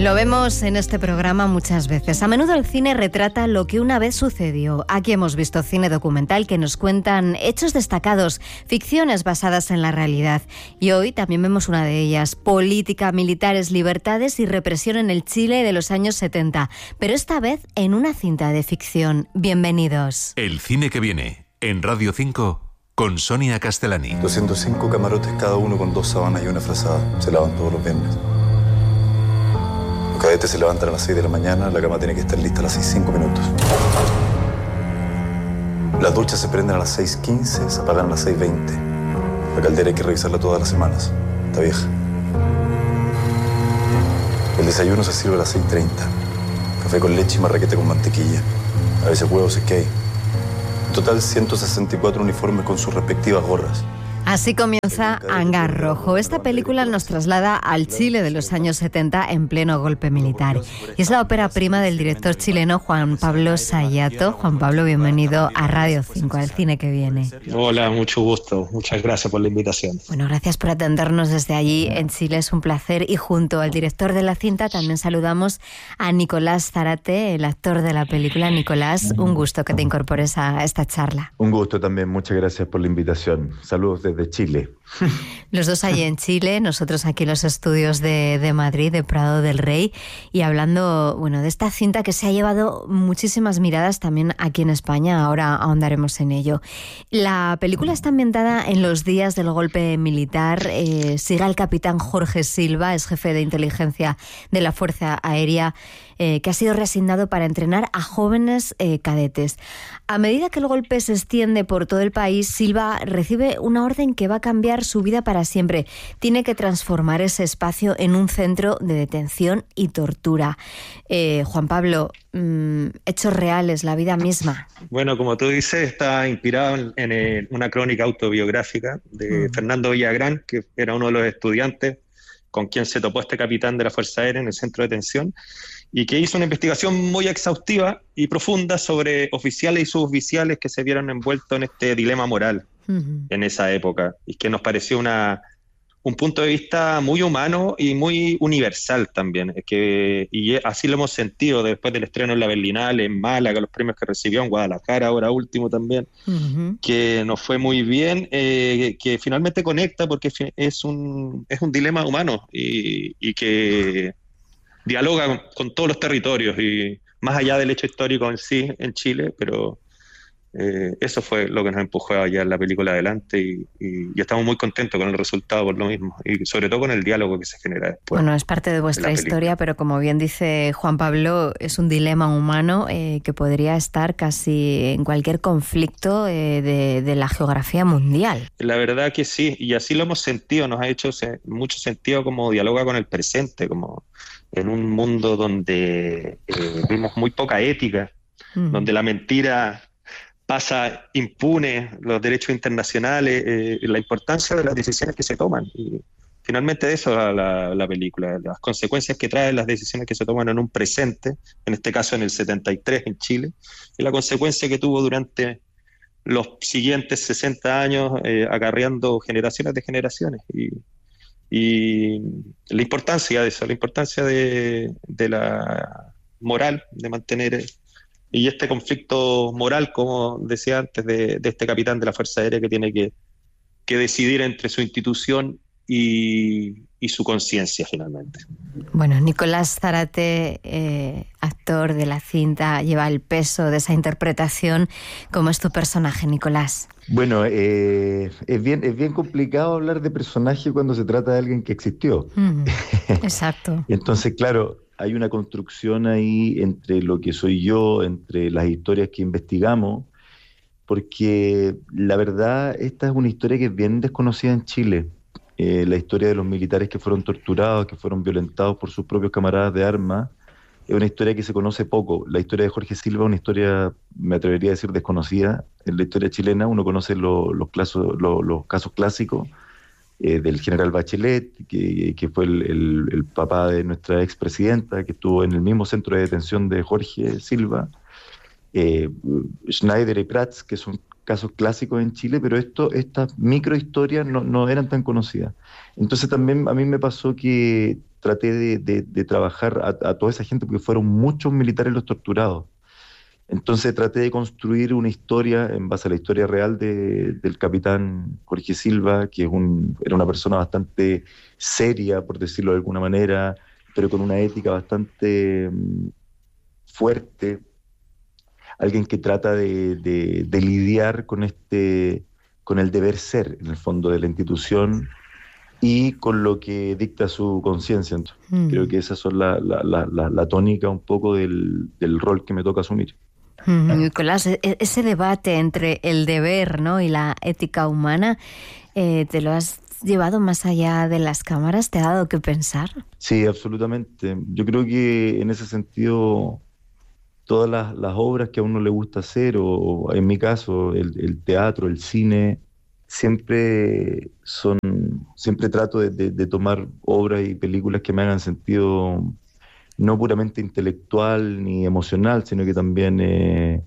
Lo vemos en este programa muchas veces. A menudo el cine retrata lo que una vez sucedió. Aquí hemos visto cine documental que nos cuentan hechos destacados, ficciones basadas en la realidad. Y hoy también vemos una de ellas, política, militares, libertades y represión en el Chile de los años 70. Pero esta vez en una cinta de ficción. Bienvenidos. El cine que viene, en Radio 5, con Sonia Castellani. 205 camarotes, cada uno con 2 sábanas y una frazada. Se lavan todos los viernes. Los cadetes se levantan a las 6 de la mañana, la cama tiene que estar lista a las 6:05 minutos. Las duchas se prenden a las 6:15, se apagan a las 6:20. La caldera hay que revisarla todas las semanas, está vieja. El desayuno se sirve a las 6:30. Café con leche y marraqueta con mantequilla. A veces huevos y cake. En total 164 uniformes con sus respectivas gorras. Así comienza Hangar Rojo. Esta película nos traslada al Chile de los años 70 en pleno golpe militar. Y es la ópera prima del director chileno Juan Pablo Sayato. Juan Pablo, bienvenido a Radio 5, al cine que viene. Hola, mucho gusto. Muchas gracias por la invitación. Bueno, gracias por atendernos desde allí en Chile. Es un placer. Y junto al director de la cinta también saludamos a Nicolás Zárate, el actor de la película. Nicolás, un gusto que te incorpores a esta charla. Un gusto también. Muchas gracias por la invitación. Saludos desde Chile. Los dos allí en Chile, nosotros aquí en los estudios de Madrid, de Prado del Rey, y hablando, bueno, de esta cinta que se ha llevado muchísimas miradas también aquí en España. Ahora ahondaremos en ello. La película está ambientada en los días del golpe militar. Sigue al capitán Jorge Silva, es jefe de inteligencia de la Fuerza Aérea, que ha sido reasignado para entrenar a jóvenes cadetes. A medida que el golpe se extiende por todo el país, Silva recibe una orden que va a cambiar su vida para siempre. Tiene que transformar ese espacio en un centro de detención y tortura. Juan Pablo, hechos reales, la vida misma. Bueno, como tú dices, está inspirado en una crónica autobiográfica de Fernando Villagrán, que era uno de los estudiantes con quien se topó este capitán de la Fuerza Aérea en el centro de detención, y que hizo una investigación muy exhaustiva y profunda sobre oficiales y suboficiales que se vieron envueltos en este dilema moral en esa época, y que nos pareció un punto de vista muy humano y muy universal también, y así lo hemos sentido después del estreno en la Berlinale, en Málaga, los premios que recibió, en Guadalajara ahora último también, que nos fue muy bien, que finalmente conecta porque es un dilema humano y que dialoga con todos los territorios y más allá del hecho histórico en sí en Chile, pero eso fue lo que nos empujó a llevar la película adelante y estamos muy contentos con el resultado por lo mismo y sobre todo con el diálogo que se genera después. Bueno, es parte de vuestra historia, pero como bien dice Juan Pablo, es un dilema humano que podría estar casi en cualquier conflicto de la geografía mundial. La verdad que sí, y así lo hemos sentido, nos ha hecho mucho sentido como dialoga con el presente, como en un mundo donde vimos muy poca ética, donde la mentira pasa impune, los derechos internacionales, la importancia de las decisiones que se toman. Y finalmente de eso la película, las consecuencias que traen las decisiones que se toman en un presente, en este caso en el 73 en Chile, y la consecuencia que tuvo durante los siguientes 60 años, acarreando generaciones de generaciones. Y la importancia de eso, la importancia de la moral, de mantener... Y este conflicto moral, como decía antes, de este capitán de la Fuerza Aérea que tiene que decidir entre su institución y su conciencia finalmente. Bueno, Nicolás Zárate, actor de la cinta, lleva el peso de esa interpretación. ¿Cómo es tu personaje, Nicolás? Bueno, es bien complicado hablar de personaje cuando se trata de alguien que existió. Exacto. Entonces, claro, hay una construcción ahí entre lo que soy yo, entre las historias que investigamos, porque la verdad esta es una historia que es bien desconocida en Chile. La historia de los militares que fueron torturados, que fueron violentados por sus propios camaradas de armas, es una historia que se conoce poco. La historia de Jorge Silva es una historia, me atrevería a decir, desconocida. En la historia chilena uno conoce los casos clásicos, del general Bachelet, que fue el papá de nuestra expresidenta, que estuvo en el mismo centro de detención de Jorge Silva, Schneider y Prats, que son casos clásicos en Chile, pero estas microhistorias no eran tan conocidas. Entonces también a mí me pasó que traté de trabajar a toda esa gente, porque fueron muchos militares los torturados. Entonces traté de construir una historia en base a la historia real del capitán Jorge Silva, que era una persona bastante seria, por decirlo de alguna manera, pero con una ética bastante fuerte, alguien que trata de lidiar con el deber ser, en el fondo, de la institución y con lo que dicta su conciencia. Creo que esas son la tónica un poco del rol que me toca asumir. Nicolás, ese debate entre el deber, ¿no?, y la ética humana, ¿te lo has llevado más allá de las cámaras? ¿Te ha dado que pensar? Sí, absolutamente. Yo creo que en ese sentido todas las obras que a uno le gusta hacer, o en mi caso el teatro, el cine, siempre trato de tomar obras y películas que me hagan sentido no puramente intelectual ni emocional, sino que también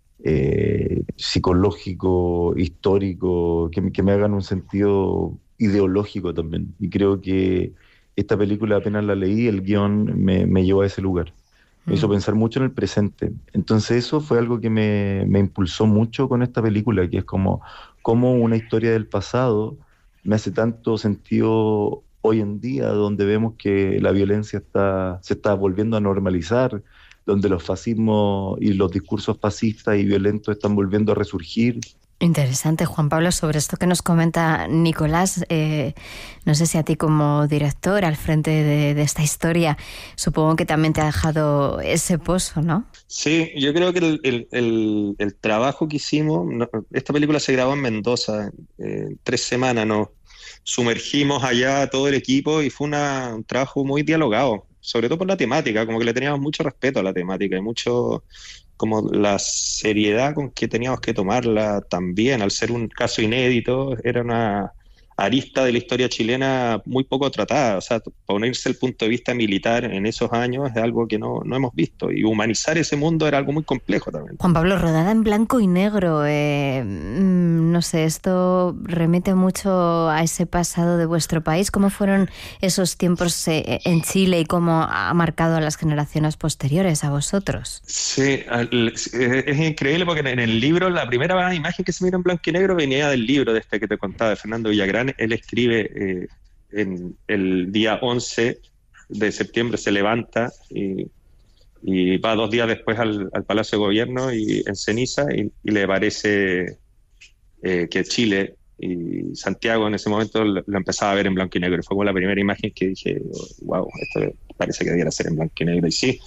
psicológico, histórico, que me hagan un sentido ideológico también. Y creo que esta película, apenas la leí, el guión me llevó a ese lugar. Me hizo pensar mucho en el presente. Entonces eso fue algo que me impulsó mucho con esta película, que es como una historia del pasado me hace tanto sentido hoy en día, donde vemos que la violencia se está volviendo a normalizar, donde los fascismos y los discursos fascistas y violentos están volviendo a resurgir. Interesante, Juan Pablo, sobre esto que nos comenta Nicolás. No sé si a ti, como director al frente de esta historia, supongo que también te ha dejado ese pozo, ¿no? Sí, yo creo que el trabajo que hicimos, esta película se grabó en Mendoza, 3 semanas, nos sumergimos allá todo el equipo y fue un trabajo muy dialogado, sobre todo por la temática, como que le teníamos mucho respeto a la temática y mucho como la seriedad con que teníamos que tomarla también. Al ser un caso inédito, era una arista de la historia chilena muy poco tratada. O sea, ponerse el punto de vista militar en esos años es algo que no hemos visto, y humanizar ese mundo era algo muy complejo también. Juan Pablo, rodada en blanco y negro, no sé, esto remite mucho a ese pasado de vuestro país. ¿Cómo fueron esos tiempos en Chile y cómo ha marcado a las generaciones posteriores a vosotros? Sí, es increíble porque en el libro la primera imagen que se mira en blanco y negro venía del libro de este que te contaba, de Fernando Villagrán. Él escribe en el día 11 de septiembre, se levanta y va 2 días después al Palacio de Gobierno y en ceniza, y le parece que Chile y Santiago en ese momento lo empezaba a ver en blanco y negro. Fue como la primera imagen que dije, wow, esto parece que debiera ser en blanco y negro. Y sí,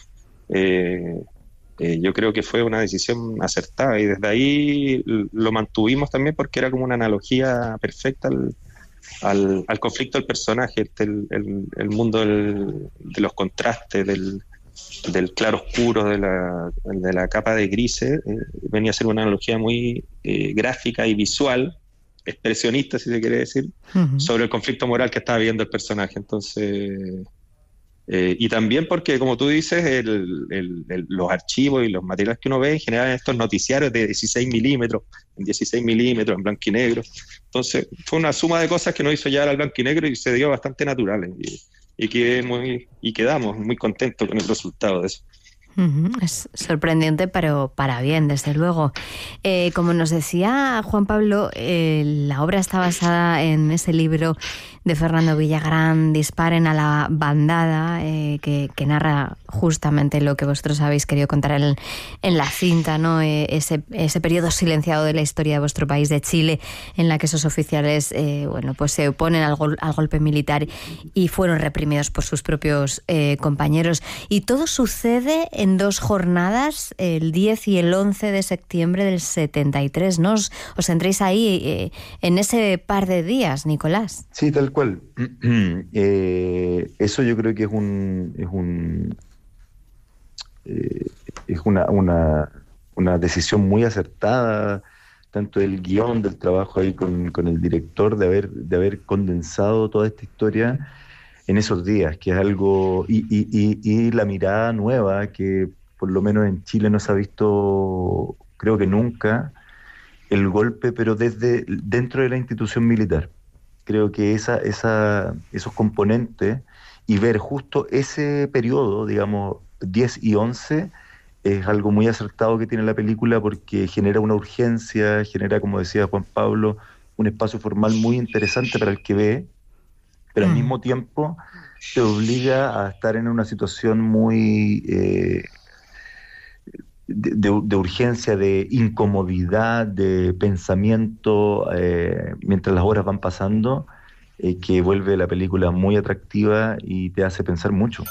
yo creo que fue una decisión acertada, y desde ahí lo mantuvimos también porque era como una analogía perfecta al conflicto del personaje, el mundo de los contrastes, del claro oscuro, de la capa de grises. Venía a ser una analogía muy gráfica y visual, expresionista, si se quiere decir, sobre el conflicto moral que estaba viviendo el personaje. Entonces, y también porque, como tú dices, los archivos y los materiales que uno ve generan estos noticiarios de 16 milímetros, en 16 milímetros, en blanco y negro. Entonces fue una suma de cosas que nos hizo llegar al blanco y negro y se dio bastante natural, y quedamos muy contentos con el resultado de eso. Es sorprendente, pero para bien, desde luego. Como nos decía Juan Pablo, la obra está basada en ese libro de Fernando Villagrán, Disparen a la bandada, que narra justamente lo que vosotros habéis querido contar en la cinta, ¿no? Ese periodo silenciado de la historia de vuestro país, de Chile, en la que esos oficiales pues se oponen al golpe militar y fueron reprimidos por sus propios compañeros. Y todo sucede en 2 jornadas, el 10 y el 11 de septiembre del 73, ¿no? Os entréis ahí en ese par de días, Nicolás. Sí, tal cual. Eso yo creo que es una decisión muy acertada, tanto del guión, del trabajo ahí con el director, de haber condensado toda esta historia en esos días, que es algo, y la mirada nueva que por lo menos en Chile no se ha visto, creo que nunca, el golpe, pero dentro de la institución militar. Creo que esos componentes, y ver justo ese periodo, digamos, 10 y 11, es algo muy acertado que tiene la película porque genera una urgencia, genera, como decía Juan Pablo, un espacio formal muy interesante para el que ve, pero al mismo tiempo te obliga a estar en una situación muy de urgencia, de incomodidad, de pensamiento, mientras las horas van pasando, que vuelve la película muy atractiva y te hace pensar mucho.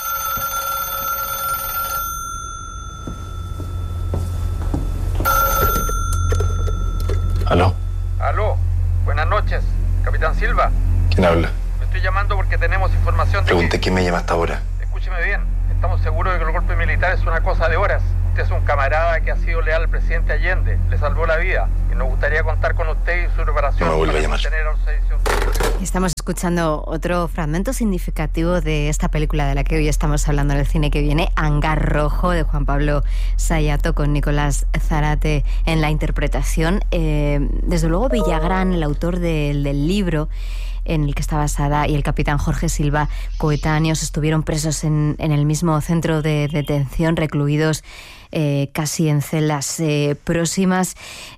¿Aló? Aló, buenas noches, Capitán Silva. ¿Quién habla? Me estoy llamando porque tenemos información de Pregunté quién me llama hasta ahora. Escúcheme bien, estamos seguros de que el golpe militar es una cosa de horas. Usted es un camarada que ha sido leal al presidente Allende, le salvó la vida y nos gustaría contar con usted y su preparación. No me vuelva a llamar. Estamos escuchando otro fragmento significativo de esta película de la que hoy estamos hablando en el cine que viene, Hangar Rojo, de Juan Pablo Sayato, con Nicolás Zárate en la interpretación. Desde luego Villagrán, el autor del libro en el que está basada, y el capitán Jorge Silva, coetáneos, estuvieron presos en el mismo centro de detención, recluidos casi en celdas próximas.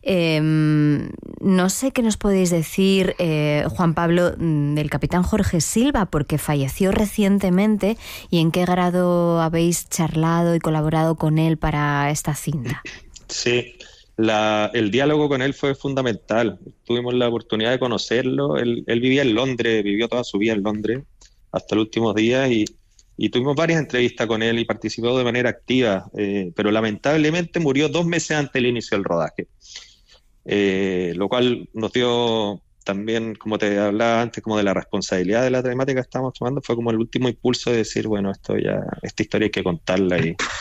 No sé qué nos podéis decir, Juan Pablo, del capitán Jorge Silva, porque falleció recientemente, y en qué grado habéis charlado y colaborado con él para esta cinta. Sí, el diálogo con él fue fundamental. Tuvimos la oportunidad de conocerlo. Él vivía en Londres, vivió toda su vida en Londres hasta los últimos días, y tuvimos varias entrevistas con él y participó de manera activa, pero lamentablemente murió 2 meses antes del inicio del rodaje, lo cual nos dio también, como te hablaba antes, como de la responsabilidad de la temática que estábamos tomando. Fue como el último impulso de decir, bueno, esta historia hay que contarla,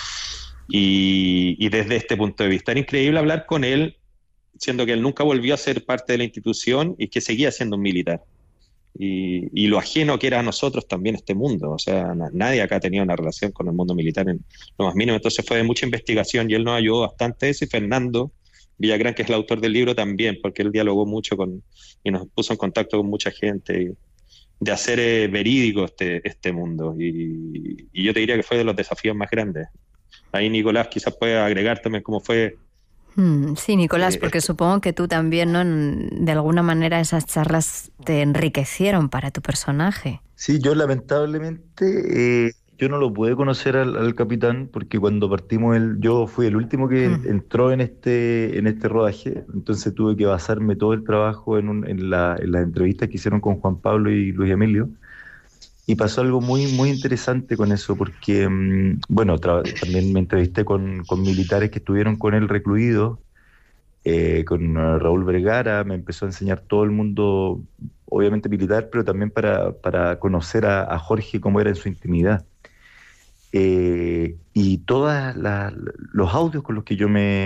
y desde este punto de vista era increíble hablar con él, siendo que él nunca volvió a ser parte de la institución y que seguía siendo un militar. Y lo ajeno que era a nosotros también este mundo, o sea, nadie acá tenía una relación con el mundo militar en lo más mínimo. Entonces fue de mucha investigación y él nos ayudó bastante eso, y Fernando Villagrán, que es el autor del libro, también, porque él dialogó mucho y nos puso en contacto con mucha gente, de hacer verídico este mundo, y yo te diría que fue de los desafíos más grandes. Ahí Nicolás quizás puede agregar también cómo fue. Sí, Nicolás, porque supongo que tú también, ¿no? De alguna manera esas charlas te enriquecieron para tu personaje. Sí, yo lamentablemente yo no lo pude conocer al capitán, porque cuando partimos yo fui el último que entró en este rodaje, entonces tuve que basarme todo el trabajo en las entrevistas que hicieron con Juan Pablo y Luis Emilio. Y pasó algo muy, muy interesante con eso, porque, bueno, también me entrevisté con militares que estuvieron con él recluidos, con Raúl Vergara. Me empezó a enseñar todo el mundo, obviamente militar, pero también para conocer a Jorge cómo era en su intimidad. Y todos los audios con los que yo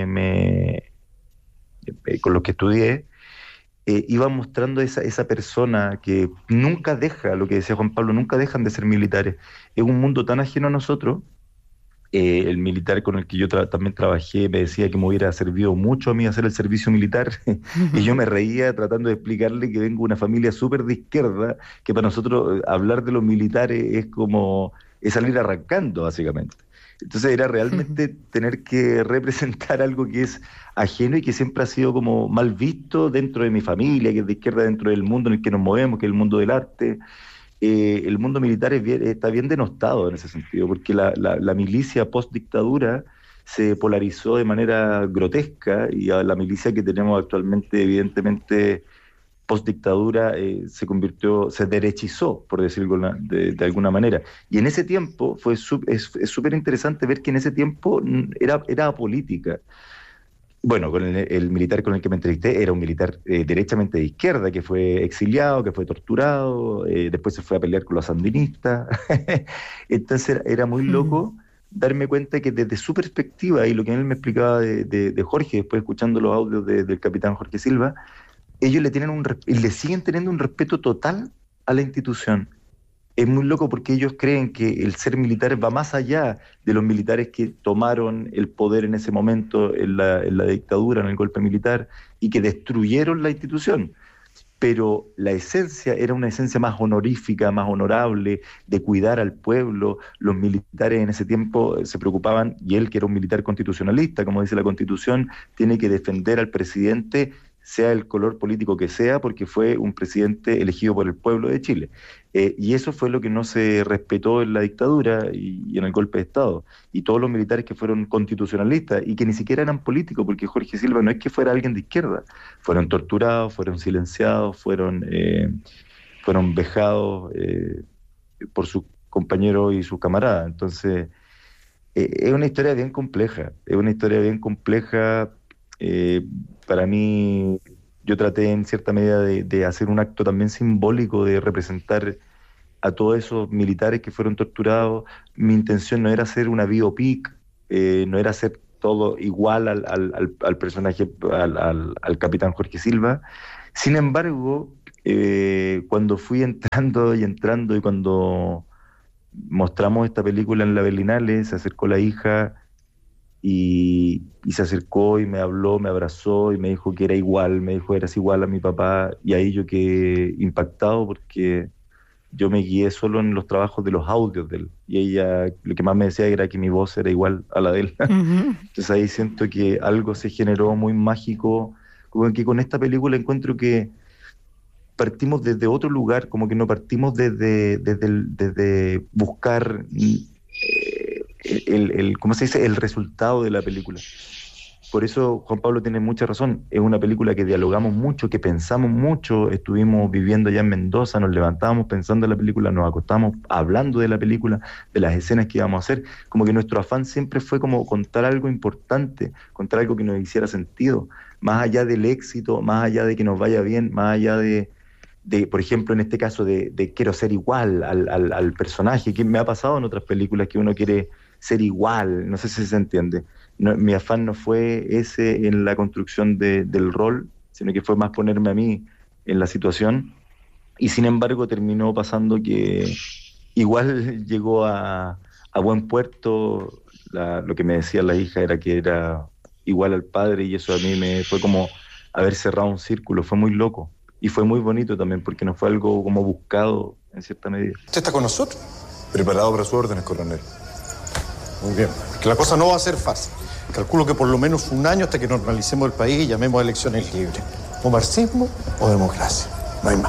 con los que estudié, iba mostrando esa persona que nunca deja, lo que decía Juan Pablo, nunca dejan de ser militares. Es un mundo tan ajeno a nosotros. El militar con el que yo también trabajé me decía que me hubiera servido mucho a mí hacer el servicio militar, y yo me reía tratando de explicarle que vengo de una familia súper de izquierda, que para nosotros hablar de los militares es salir arrancando, básicamente. Entonces era realmente tener que representar algo que es ajeno y que siempre ha sido como mal visto dentro de mi familia, que es de izquierda, dentro del mundo en el que nos movemos, que es el mundo del arte. El mundo militar está bien denostado en ese sentido, porque la milicia post-dictadura se polarizó de manera grotesca, y a la milicia que tenemos actualmente, evidentemente, post-dictadura, se derechizó, por decirlo de alguna manera. Y en ese tiempo es súper interesante ver que en ese tiempo era apolítica. Bueno, con el militar con el que me entrevisté era un militar derechamente de izquierda, que fue exiliado, que fue torturado, después se fue a pelear con los sandinistas. Entonces era muy loco darme cuenta que desde su perspectiva, y lo que él me explicaba de Jorge, después escuchando los audios del capitán Jorge Silva, ellos le siguen teniendo un respeto total a la institución. Es muy loco porque ellos creen que el ser militar va más allá de los militares que tomaron el poder en ese momento en la dictadura, en el golpe militar, y que destruyeron la institución. pero la esencia era una esencia más honorífica, más honorable, de cuidar al pueblo. Los militares en ese tiempo se preocupaban, y él, que era un militar constitucionalista, como dice la Constitución, tiene que defender al presidente, sea el color político que sea, porque fue un presidente elegido por el pueblo de Chile. Y eso fue lo que no se respetó en la dictadura y en el golpe de Estado. Y todos los militares que fueron constitucionalistas y que ni siquiera eran políticos, porque Jorge Silva no es que fuera alguien de izquierda, fueron torturados, fueron silenciados, fueron vejados por sus compañeros y sus camaradas. Entonces, es una historia bien compleja, para mí. Yo traté en cierta medida de hacer un acto también simbólico, de representar a todos esos militares que fueron torturados. Mi intención no era hacer una biopic, no era hacer todo igual al personaje, al capitán Jorge Silva. Sin embargo, cuando fui entrando y cuando mostramos esta película en la Berlinale, se acercó la hija y se acercó y me habló, me abrazó y me dijo que era igual, me dijo eras igual a mi papá, y ahí yo quedé impactado porque yo me guié solo en los trabajos de los audios de él, y ella lo que más me decía era que mi voz era igual a la de él. Uh-huh. Entonces ahí siento que algo se generó muy mágico, como que con esta película encuentro que partimos desde otro lugar, como que no partimos desde buscar ¿cómo se dice? El resultado de la película. Por eso Juan Pablo tiene mucha razón. Es una película que dialogamos mucho, que pensamos mucho. Estuvimos viviendo allá en Mendoza, nos levantábamos pensando en la película, nos acostábamos hablando de la película, de las escenas que íbamos a hacer. Como que nuestro afán siempre fue como contar algo importante, contar algo que nos hiciera sentido, más allá del éxito, más allá de que nos vaya bien, más allá de por ejemplo, en este caso de quiero ser igual al personaje, que me ha pasado en otras películas que uno quiere ser igual, no sé si se entiende. No, mi afán no fue ese en la construcción del rol, sino que fue más ponerme a mí en la situación, y sin embargo terminó pasando que igual llegó a buen puerto. Lo que me decía la hija era que era igual al padre, y eso a mí me fue como haber cerrado un círculo, fue muy loco. Y fue muy bonito también, porque no fue algo como buscado en cierta medida. ¿Usted está con nosotros? Preparado para sus órdenes, coronel. Muy bien, que la cosa no va a ser fácil. Calculo que por lo menos un año hasta que normalicemos el país y llamemos a elecciones libres. O marxismo o democracia, no hay más.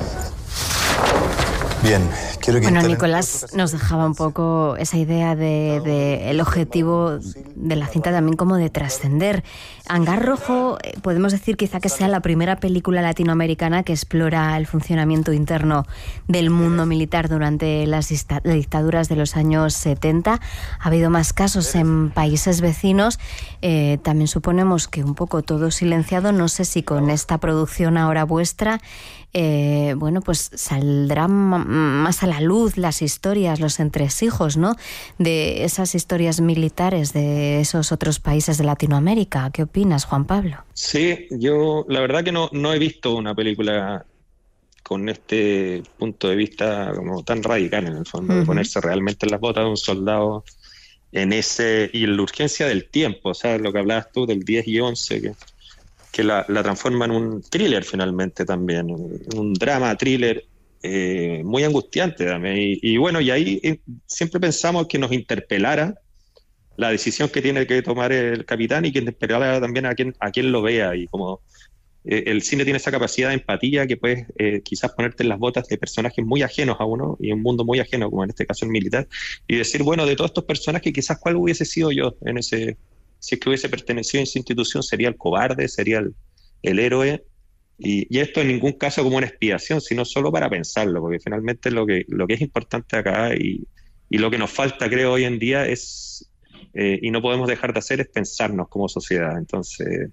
Bien, quiero que... Bueno, Nicolás nos dejaba un poco esa idea de el objetivo de la cinta también como de trascender. Hangar Rojo, podemos decir quizá que sea la primera película latinoamericana que explora el funcionamiento interno del mundo militar durante las dictaduras de los años 70. Ha habido más casos en países vecinos. También suponemos que un poco todo silenciado. No sé si con esta producción ahora vuestra, bueno, pues saldrán más a la luz las historias, los entresijos, ¿no?, de esas historias militares de esos otros países de Latinoamérica. ¿Qué opinas, Juan Pablo? Sí, yo la verdad que no he visto una película con este punto de vista como tan radical, en el fondo, de ponerse realmente en las botas de un soldado en ese, y en la urgencia del tiempo, o sea, lo que hablabas tú del 10 y 11, que la transforma en un thriller finalmente también, un drama thriller muy angustiante también. Y bueno, y ahí siempre pensamos que nos interpelara la decisión que tiene que tomar el capitán, y que interpelara también a quien lo vea. Y como el cine tiene esa capacidad de empatía que puedes quizás ponerte en las botas de personajes muy ajenos a uno, y un mundo muy ajeno, como en este caso el militar, y decir, bueno, de todos estos personajes, quizás cuál hubiese sido yo en ese... Si es que hubiese pertenecido a esa institución, sería el cobarde, sería el héroe. Y esto en ningún caso como una expiación, sino solo para pensarlo, porque finalmente lo que es importante acá y lo que nos falta, creo, hoy en día es, y no podemos dejar de hacer, es pensarnos como sociedad. Entonces,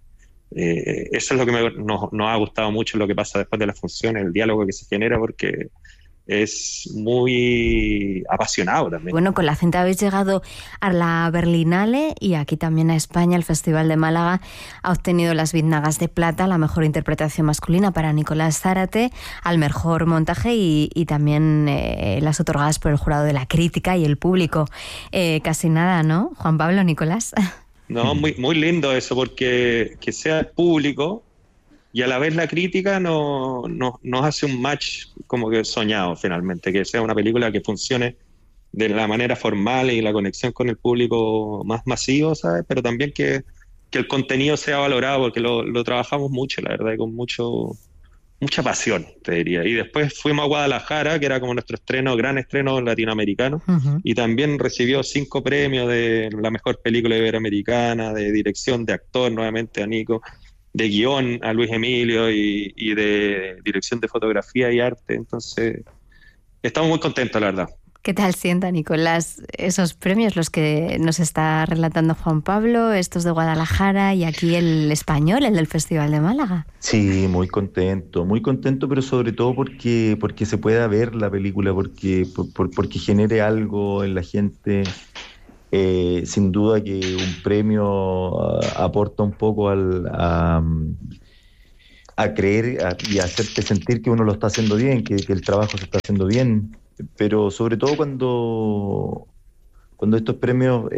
eso es lo que nos ha gustado mucho, lo que pasa después de las funciones, el diálogo que se genera, porque es muy apasionado también. Bueno, con la cinta habéis llegado a la Berlinale, y aquí también a España. El Festival de Málaga ha obtenido las Biznagas de Plata, la mejor interpretación masculina para Nicolás Zárate, al mejor montaje, y también las otorgadas por el jurado de la crítica y el público. Casi nada, ¿no, Juan Pablo, Nicolás? No, muy lindo eso, porque que sea el público y a la vez la crítica nos hace un match como que soñado finalmente, que sea una película que funcione de la manera formal y la conexión con el público más masivo, ¿sabes? Pero también que el contenido sea valorado, porque lo trabajamos mucho, la verdad, y con mucha pasión, te diría. Y después fuimos a Guadalajara, que era como nuestro gran estreno latinoamericano, y también recibió 5 premios de la mejor película iberoamericana, de dirección, de actor, nuevamente a Nico, de guión a Luis Emilio y de dirección de fotografía y arte. Entonces, estamos muy contentos, la verdad. ¿Qué tal sienta, Nicolás, esos premios, los que nos está relatando Juan Pablo, estos de Guadalajara y aquí el español, el del Festival de Málaga? Sí, muy contento, pero sobre todo porque se pueda ver la película, porque genere algo en la gente. Sin duda que un premio aporta un poco a creer y a hacerte sentir que uno lo está haciendo bien, que el trabajo se está haciendo bien. Pero sobre todo cuando estos premios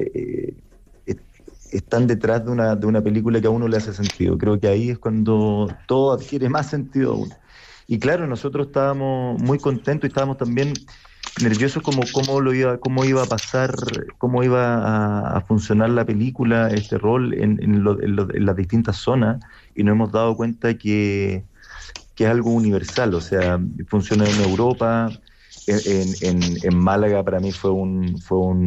están detrás de una película que a uno le hace sentido. Creo que ahí es cuando todo adquiere más sentido aún. Y claro, nosotros estábamos muy contentos y estábamos también nerviosos como cómo iba a pasar, cómo iba a funcionar la película, este rol en las distintas zonas, y nos hemos dado cuenta que es algo universal, o sea, funciona en Europa. En Málaga para mí fue un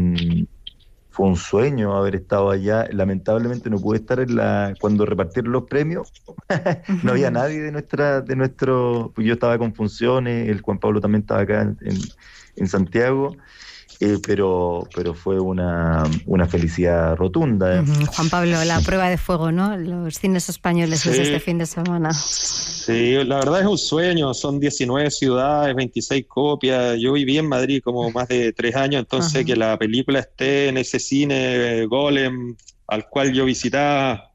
sueño haber estado allá. Lamentablemente no pude estar cuando repartieron los premios. No había nadie de nuestro. Pues yo estaba con funciones, el Juan Pablo también estaba acá en Santiago. Pero fue una felicidad rotunda. Juan Pablo, la prueba de fuego, ¿no? Los cines españoles es este fin de semana. Sí, la verdad es un sueño. Son 19 ciudades, 26 copias. Yo viví en Madrid como más de 3 años, entonces que la película esté en ese cine Golem al cual yo visitaba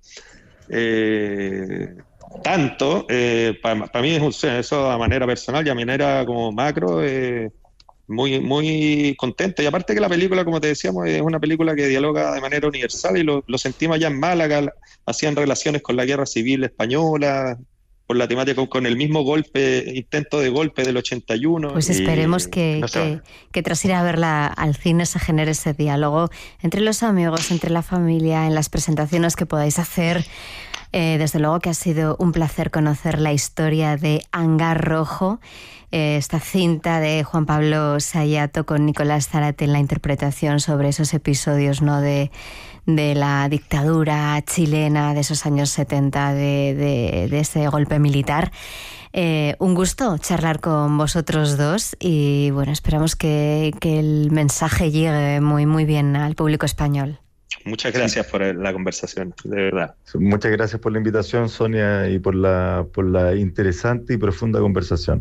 tanto, para mí es un sueño. Eso a manera personal y a manera como macro, muy, muy contento. Y aparte que la película, como te decíamos, es una película que dialoga de manera universal, y lo sentimos allá en Málaga. Hacían relaciones con la guerra civil española, por la temática, con el mismo intento de golpe del 81. Pues esperemos que tras ir a verla al cine se genere ese diálogo entre los amigos, entre la familia, en las presentaciones que podáis hacer. Desde luego que ha sido un placer conocer la historia de Hangar Rojo, esta cinta de Juan Pablo Sayato con Nicolás Zárate en la interpretación sobre esos episodios, ¿no?, de la dictadura chilena de esos años 70, de ese golpe militar. Un gusto charlar con vosotros dos y bueno, esperamos que el mensaje llegue muy, muy bien al público español. Muchas gracias por la conversación, de verdad. Muchas gracias por la invitación, Sonia, y por la interesante y profunda conversación.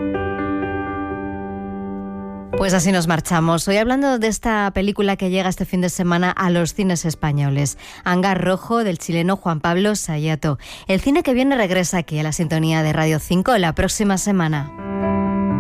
Pues así nos marchamos. Hoy hablando de esta película que llega este fin de semana a los cines españoles, Hangar Rojo, del chileno Juan Pablo Sayato. El cine que viene regresa aquí a la sintonía de Radio 5 la próxima semana.